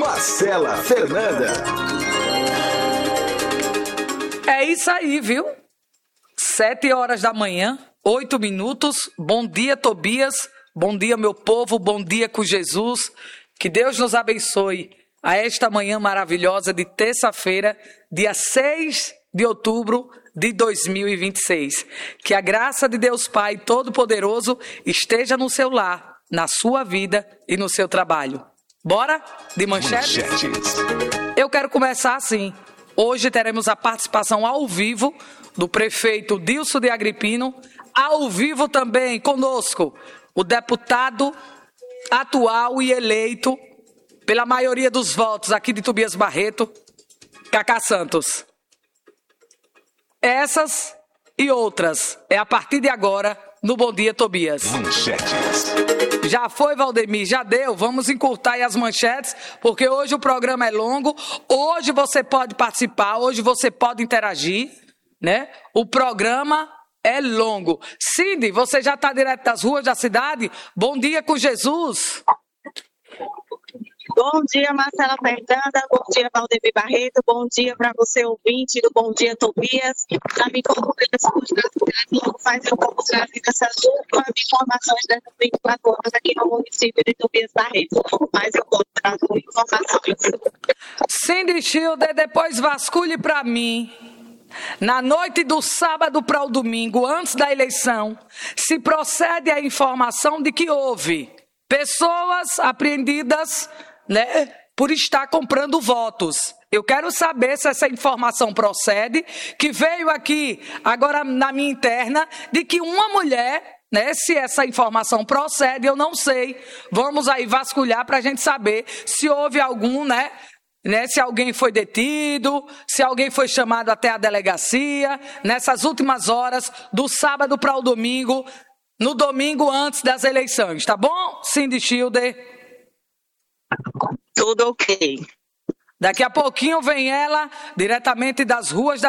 Marcela Fernanda. É isso aí, viu? 7h da manhã, 8 minutos. Bom dia, Tobias. Bom dia, meu povo. Bom dia com Jesus. Que Deus nos abençoe a esta manhã maravilhosa de terça-feira, dia 6 de outubro de 2026. Que a graça de Deus Pai Todo-Poderoso esteja no seu lar, na sua vida e no seu trabalho. Bora? De manchetes? Eu quero começar assim. Hoje teremos a participação ao vivo do prefeito Dilson de Agripino. Ao vivo também conosco o deputado atual e eleito pela maioria dos votos aqui de Tobias Barreto, Cacá Santos. Essas e outras é a partir de agora no Bom Dia Tobias. Manchetes. Já foi, Valdemir? Já deu? Vamos encurtar aí as manchetes, porque hoje o programa é longo. Hoje você pode participar, hoje você pode interagir, né? O programa é longo. Cindy, você já está direto das ruas da cidade? Bom dia com Jesus. Bom dia, Marcela Fernanda. Bom dia, Valdemir Barreto. Bom dia para você, ouvinte do Bom Dia Tobias. Já me incorporei nessa logo faz eu vou trazer essas últimas informações dessas 24 horas aqui no município de Tobias Barreto. Mas eu vou trazer informações. Cindy Schilder, depois vasculhe para mim. Na noite do sábado para o domingo, antes da eleição, se procede a informação de que houve pessoas apreendidas, né, por estar comprando votos. Eu quero saber se essa informação procede, que veio aqui agora na minha interna, de que uma mulher, né, se essa informação procede, eu não sei. Vamos aí vasculhar para a gente saber se houve algum, né, se alguém foi detido, se alguém foi chamado até a delegacia, nessas últimas horas, do sábado para o domingo, no domingo antes das eleições, tá bom, Cindy Schilder? Tudo ok. Daqui a pouquinho vem ela, diretamente das ruas da